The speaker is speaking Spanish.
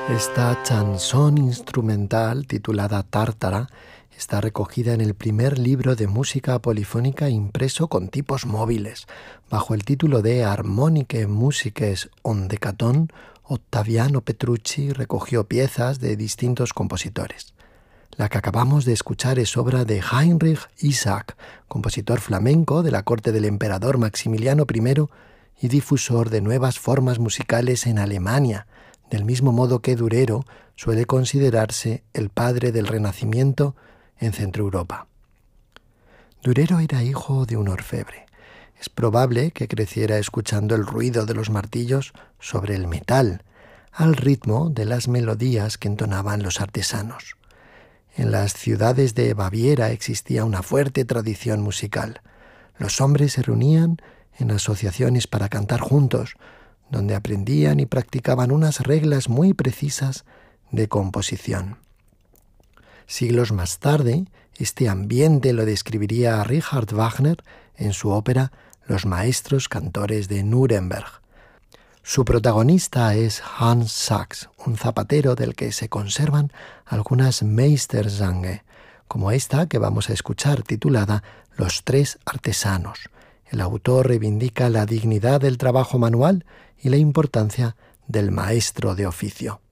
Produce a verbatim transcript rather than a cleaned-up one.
Esta chanson instrumental titulada Tártara está recogida en el primer libro de música polifónica impreso con tipos móviles, bajo el título de Harmoniche Musiches on Decaton. Ottaviano Petrucci recogió piezas de distintos compositores. La que acabamos de escuchar es obra de Heinrich Isaac, compositor flamenco de la corte del emperador Maximiliano primero y difusor de nuevas formas musicales en Alemania, del mismo modo que Durero suele considerarse el padre del Renacimiento en Centroeuropa. Durero era hijo de un orfebre. Es probable que creciera escuchando el ruido de los martillos sobre el metal, al ritmo de las melodías que entonaban los artesanos. En las ciudades de Baviera existía una fuerte tradición musical. Los hombres se reunían en asociaciones para cantar juntos, donde aprendían y practicaban unas reglas muy precisas de composición. Siglos más tarde, este ambiente lo describiría Richard Wagner en su ópera Los maestros cantores de Nuremberg. Su protagonista es Hans Sachs, un zapatero del que se conservan algunas Meistersange, como esta que vamos a escuchar, titulada Los tres artesanos. El autor reivindica la dignidad del trabajo manual y la importancia del maestro de oficio.